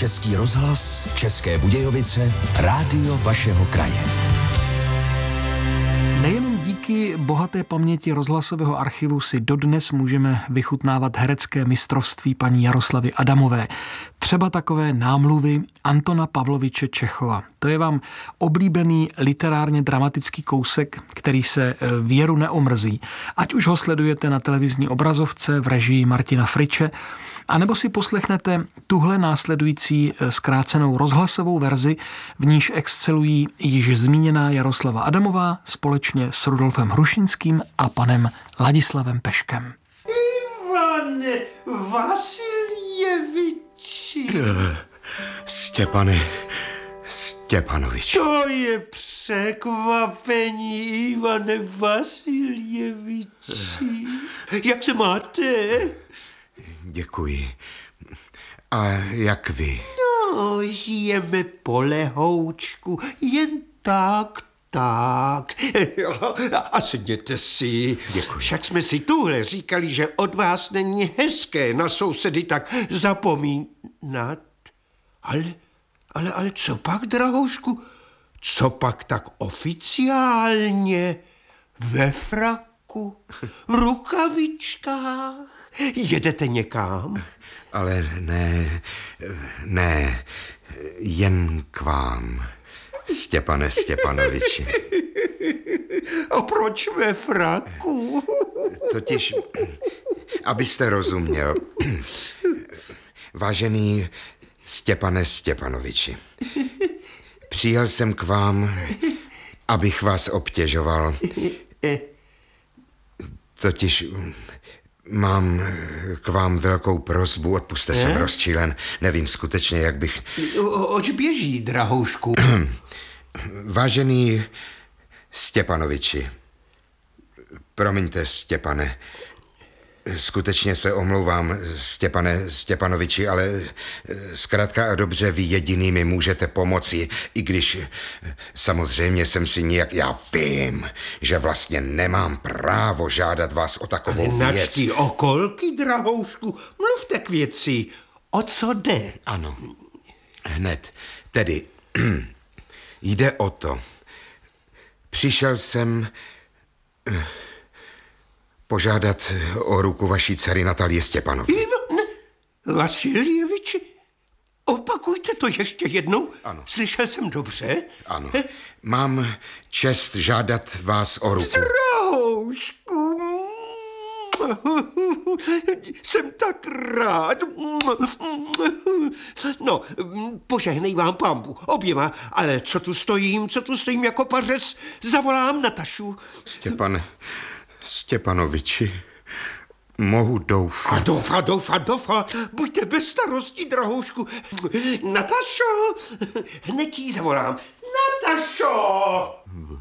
Český rozhlas, České Budějovice, rádio vašeho kraje. Nejenom díky bohaté paměti rozhlasového archivu si dodnes můžeme vychutnávat herecké mistrovství paní Jaroslavy Adamové. Třeba takové námluvy Antona Pavloviče Čechova. To je vám oblíbený literárně dramatický kousek, který se věru neomrzí. Ať už ho sledujete na televizní obrazovce v režii Martina Friče, anebo si poslechnete tuhle následující zkrácenou rozhlasovou verzi, v níž excelují již zmíněná Jaroslava Adamová společně s Rudolfem Hrušinským a panem Ladislavem Peškem. Ivane Vasiljeviči. Stěpane Stěpanovič. To je překvapení, Ivane Vasiljeviči. Jak se máte? Děkuji. A jak vy? No, žijeme po lehoučku, jen tak. A sedněte si. Děkuji. Však jsme si tuhle říkali, že od vás není hezké na sousedy tak zapomínat. Ale co pak, drahoušku? Co pak tak oficiálně? Ve fraku? V rukavičkách? Jedete někam? Ale ne, jen k vám, Stěpane Stěpanoviči. A proč ve fraku? Totiž, abyste rozuměl, vážený Stěpane Stěpanoviči, přijel jsem k vám, abych vás obtěžoval. Totiž mám k vám velkou prosbu, odpusťte, jsem rozčilen, nevím skutečně, jak bych... Oč běží, drahoušku? Vážený Stěpanoviči, promiňte, Stěpane, skutečně se omlouvám, Stěpane Stěpanoviči, ale zkrátka a dobře vy jediný mi můžete pomoci, i když samozřejmě jsem si nijak... Já vím, že vlastně nemám právo žádat vás o takovou věc. Načtí okolky, drahoušku, mluvte k věci. O co jde? Ano, hned. Tedy jde o to. Přišel jsem požádat o ruku vaší dcery Natalie Stěpanovny. Ivane Vasiljeviči, opakujte to ještě jednou. Ano. Slyšel jsem dobře? Ano. Mám čest žádat vás o ruku. Drahoušku, jsem tak rád. No, požehnej vám pambu, oběma, ale co tu stojím jako pařec, zavolám Natašu. Stěpane Stěpanoviči, mohu doufat. A doufat. Buďte bez starostí, drahoušku. Natašo, hned jí zavolám. Natašo!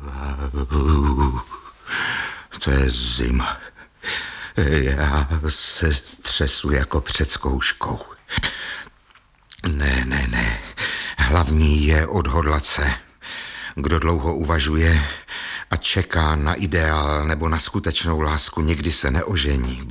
To je zima. Já se třesu jako před zkouškou. Ne. Hlavní je odhodlat se. Kdo dlouho uvažuje a čeká na ideál nebo na skutečnou lásku, nikdy se neožení.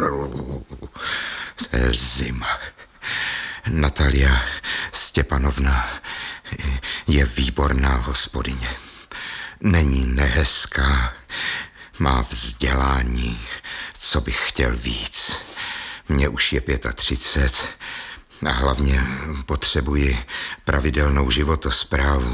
To je zima. Natalia Stěpanovna je výborná hospodyně. Není nehezká, má vzdělání, co bych chtěl víc. Mně už je 35 a hlavně potřebuji pravidelnou životosprávu.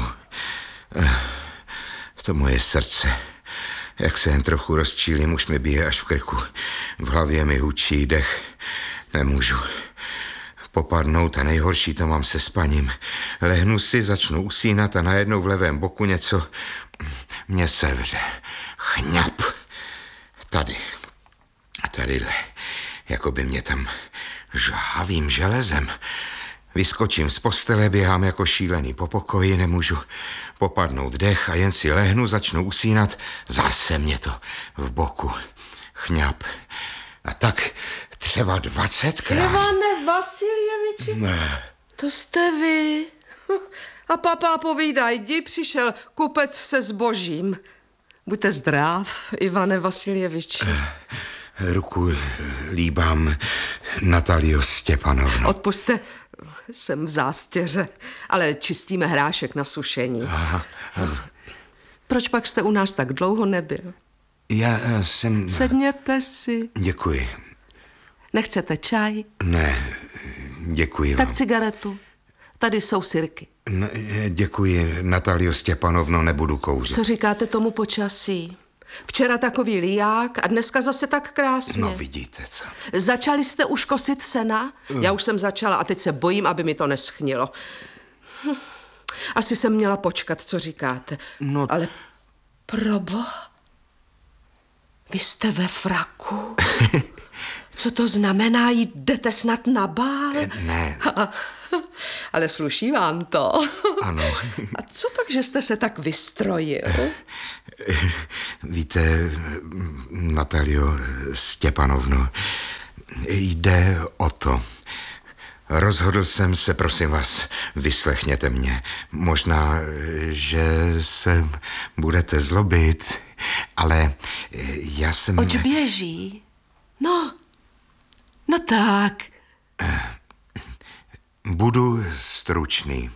To moje srdce, jak se jen trochu rozčílím, už mi bije až v krku. V hlavě mi hučí dech. Nemůžu popadnout a nejhorší to mám se spaním. Lehnu si, začnu usínat a najednou v levém boku něco mě sevře. Chňap. Tadyhle. Jako by mě tam žhavým železem. Vyskočím z postele, běhám jako šílený po pokoji, nemůžu popadnout dech a jen si lehnu, začnu usínat, zase mě to v boku. Chňap. A tak třeba 20krát. Ivane Vasiljeviči? Ne. To jste vy. A papá povídaj, jdi, přišel kupec se zbožím. Buďte zdrav, Ivane Vasiljeviči. Ruku líbám, Natalio Stěpanovno. Odpusťte, jsem v zástěře, ale čistíme hrášek na sušení. Aha. Proč pak jste u nás tak dlouho nebyl? Já jsem... Sedněte si. Děkuji. Nechcete čaj? Ne, děkuji vám. Tak cigaretu. Tady jsou sirky. Ne, děkuji, Natalio Stěpanovno, nebudu kouřit. Co říkáte tomu počasí? Včera takový liják a dneska zase tak krásně. No vidíte, co? Začali jste už kosit sena? Já už jsem začala a teď se bojím, aby mi to neschnilo. Asi jsem měla počkat, co říkáte. No... Ale proboha, vy jste ve fraku? Co to znamená, jdete snad na bál? Ne. Ale sluší vám to. Ano. A co pak, že jste se tak vystrojil? Víte, Natalio Stěpanovno, jde o to. Rozhodl jsem se, prosím vás, vyslechněte mě. Možná, že se budete zlobit, ale já jsem... Oč běží? No tak. Budu stručný.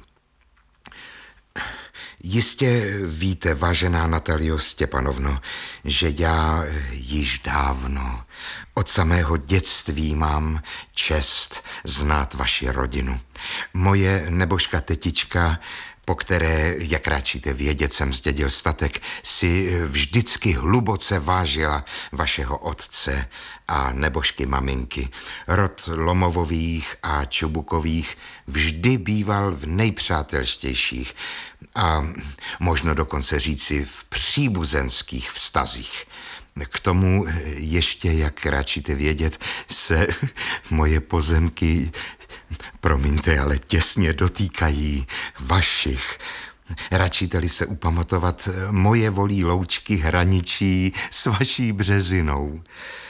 Jistě víte, vážená Natalio Stěpanovno, že já již dávno, od samého dětství mám čest znát vaši rodinu. Moje nebožka tetička, po které, jak ráčíte vědět, jsem zdědil statek, si vždycky hluboce vážila vašeho otce a nebožky maminky. Rod Lomovových a Čubukových vždy býval v nejpřátelštějších a možno dokonce říci v příbuzenských vztazích. K tomu ještě, jak ráčíte vědět, se moje pozemky, promiňte, ale těsně dotýkají vašich. Račíte-li se upamatovat, moje Volí loučky hraničí s vaší Březinou.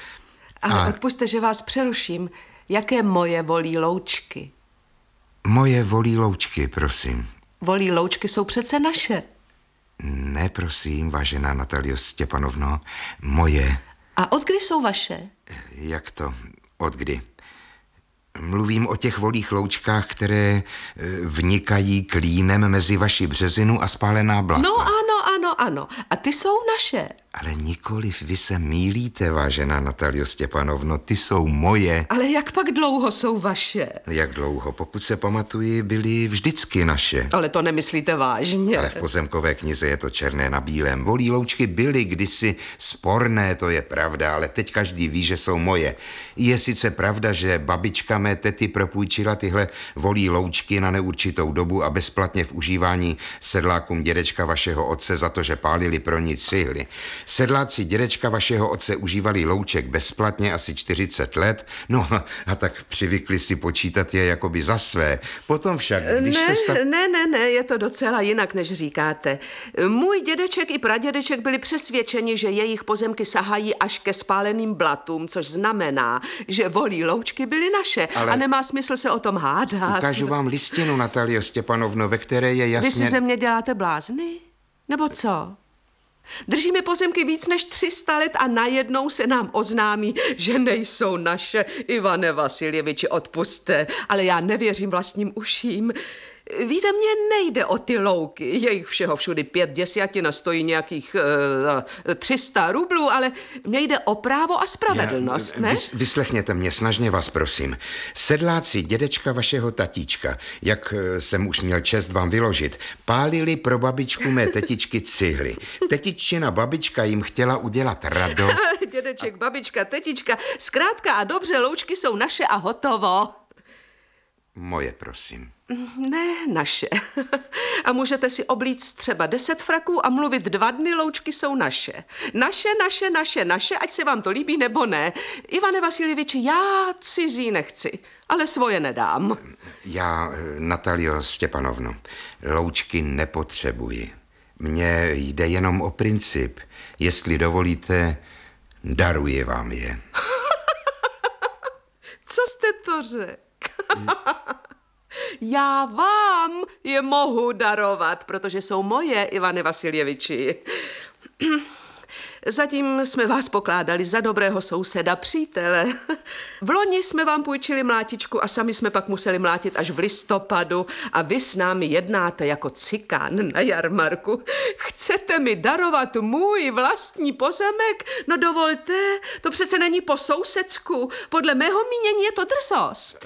Ale odpusťte, že vás přeruším. Jaké moje Volí loučky? Moje Volí loučky, prosím. Volí loučky jsou přece naše. Ne, prosím, vážená Natalio Stěpanovno, moje. A od kdy jsou vaše? Jak to? Od kdy? Mluvím o těch volých loučkách, které vnikají klínem mezi vaši Březinu a spálená blata. No ano. A ty jsou naše. Ale nikoliv, vy se mýlíte, vážená Natalio Stěpanovno, ty jsou moje. Ale jak pak dlouho jsou vaše? Jak dlouho? Pokud se pamatuji, byly vždycky naše. Ale to nemyslíte vážně. Ale v pozemkové knize je to černé na bílém. Volí loučky byly kdysi sporné, to je pravda, ale teď každý ví, že jsou moje. Je sice pravda, že babička mé tety propůjčila tyhle volí loučky na neurčitou dobu a bezplatně v užívání sedlákům dědečka vašeho otce za to, že pálili pro ní cihly. Sedláci dědečka vašeho otce užívali louček bezplatně asi 40 let, no a tak přivykli si počítat je jakoby za své. Potom však, když Ne, je to docela jinak, než říkáte. Můj dědeček i pradědeček byli přesvědčeni, že jejich pozemky sahají až ke spáleným blatům, což znamená, že volí loučky byly naše. Ale... A nemá smysl se o tom hádat. Ukážu vám listinu, Natalio Stěpanovno, ve které je jasně... Vy si ze mě děláte blázny? Nebo co? Držíme pozemky víc než 300 let a najednou se nám oznámí, že nejsou naše. Ivane Vasiljeviči, odpusťte, ale já nevěřím vlastním uším. Víte, mně nejde o ty louky, je jich všeho všudy 5 desetin, stojí nějakých 300 rublů, ale mně jde o právo a spravedlnost, ne? Vyslechněte mě, snažně vás prosím. Sedláci dědečka vašeho tatíčka, jak jsem už měl čest vám vyložit, pálili pro babičku mé tetičky cihly. Tetiččina babička jim chtěla udělat radost. Dědeček, babička, tetička, zkrátka a dobře, loučky jsou naše a hotovo. Moje, prosím. Ne, naše. A můžete si oblíct třeba 10 fraků a mluvit 2 dny, loučky jsou naše. Naše, ať se vám to líbí nebo ne. Ivane Vasiljeviči, já cizí nechci, ale svoje nedám. Já, Natalio Stěpanovno, loučky nepotřebuji. Mně jde jenom o princip. Jestli dovolíte, daruji vám je. Co jste to řekl? Já vám je mohu darovat, protože jsou moje, Ivane Vasiljeviči. Zatím jsme vás pokládali za dobrého souseda, přítele. V loni jsme vám půjčili mlátičku a sami jsme pak museli mlátit až v listopadu a vy s námi jednáte jako cikán na jarmarku. Chcete mi darovat můj vlastní pozemek? No dovolte, to přece není po sousedsku. Podle mého mínění je to drzost.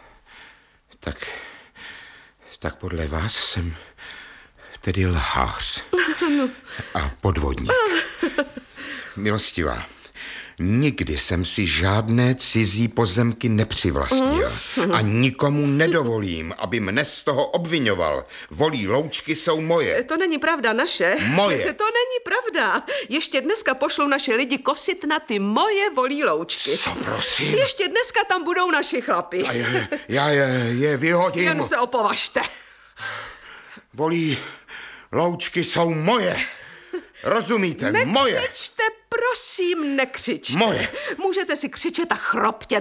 Tak podle vás jsem tedy lhář a podvodník. Milostivá, nikdy jsem si žádné cizí pozemky nepřivlastnil a nikomu nedovolím, aby mne z toho obvinoval. Volí loučky jsou moje. To není pravda, naše. Moje. To není pravda. Ještě dneska pošlou naše lidi kosit na ty moje volí loučky. Co prosím? Ještě dneska tam budou naši chlapi. A já je vyhodím. Jen se opovažte. Volí loučky jsou moje. Rozumíte? Moje. Nekřičte, prosím, nekřičte. Moje. Můžete si křičet a chroptět.